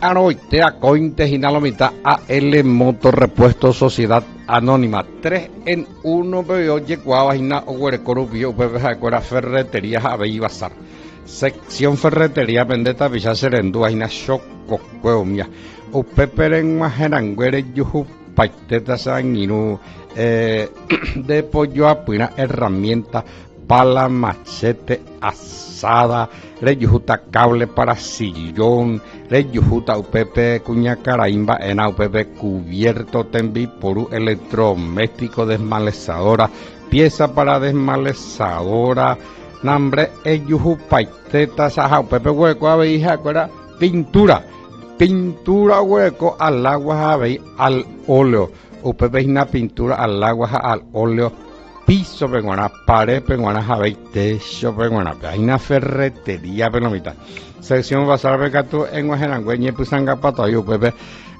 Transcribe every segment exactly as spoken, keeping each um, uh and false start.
Anoitea Cointe Ginalomita A L Moto Repuesto Sociedad Anónima tres en uno pero oye Guavajina Oguerecorubio Pepejacuera Ferretería Javei Bazar sección Ferretería Vendetta Villa Serendú Ajina Choco Cueumia Upeperen Majeranguere Yuju Paiteta Sanguinu eh, de pollo apuina herramienta pala, machete, asada, reyujuta cable para sillón, reyujuta upepe cuña caraimba, ena upepe cubierto tembi poru electrodoméstico desmalezadora, pieza para desmalezadora, nambre eyuju paiteta, saja upepe hueco abeija, cuera pintura, pintura hueco al agua abeí al óleo, upepe una pintura al agua al óleo. Piso penguana, pared penguana, javei, techo penguana, hay una ferretería penomita. Sección Bazar Becatú en Guajenangüeñe, Pusanga Patoyo, Pepe,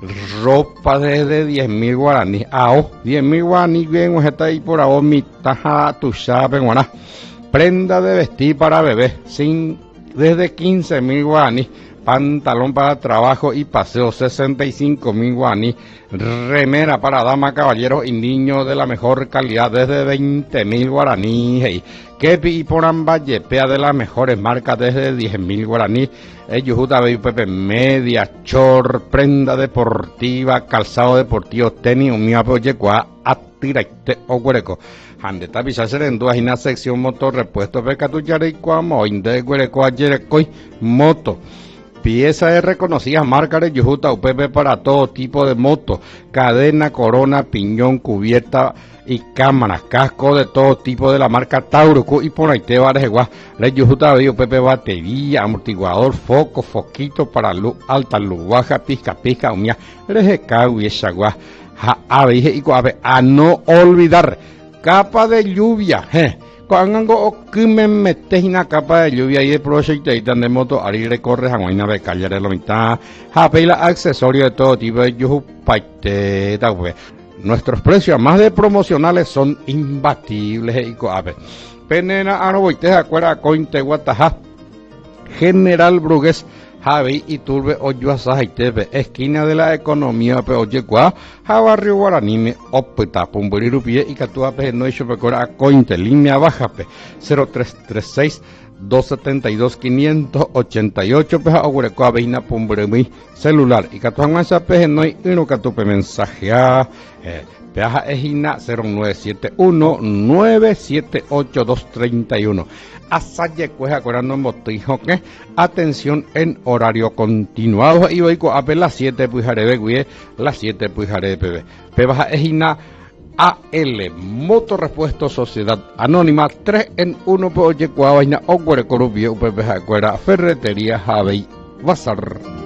ropa desde diez mil guaraní, ao, diez mil guaraní, bien, está ahí por ahora, mitaja, tuya penguana. Prenda de vestir para bebé, sin, desde quince mil guaraní. Pantalón para trabajo y paseo, sesenta y cinco mil guaraní. Remera para damas, caballeros y niños de la mejor calidad, desde veinte mil guaraní. Hey. Kepi y Poramba yepea de las mejores marcas, desde diez mil guaraní. Yujuta Pepe, media, short, prenda deportiva, calzado deportivo, tenis, un miapo yecua, atiraite o guareco. Handeta Villa Serendú, ajina sección motor, repuesto pecatuyare y cuamo, inde guareco ayerecoi, moto. Pieza de reconocidas marcas de Yujuta U P P para todo tipo de motos, cadena, corona, piñón, cubierta y cámaras, casco de todo tipo de la marca Taurucu y por ahí te va de Guá, de Yujuta U P P batería, amortiguador, foco, foquito para luz alta, luz baja, pizca, pizca, umia, rejecau y eshagua, y a no olvidar, capa de lluvia, je. Cuando o me metes una capa de lluvia y de proyecto y de moto, ahí recorres a una becaria de la mitad, japela accesorios de todo tipo de yuju paiteta, pues. Nuestros precios más de promocionales son imbatibles y coape. Penena Anoboite, acuerda Cointe Guataja, General Brugués, Javi y Turbe Oyuasa Tepe, esquina de la economía Peoyecua, Jabarrio Guaranime, Opeta, Pumburirupi y Catuape, no hecho pecora Cointe, línea baja P, cero tres tres seis, dos siete dos, cinco ocho ocho, Peja Ogurecoa, Veina Pumburimi, celular, y Catuanguanza Peje, no hay uno Catupe mensajea, eh, Peaja Ejina cero nueve siete uno, nueve siete ocho dos tres uno. Asaye cueja corando en botijo que atención en horario continuado y voy a ver las siete pujaré de guie, las siete pujaré de pb. Pebaja Ejina A L Moto Repuesto Sociedad Anónima tres en uno por oye cuá vaina o cuere corubio pepeja cuera ferretería Javei Bazar.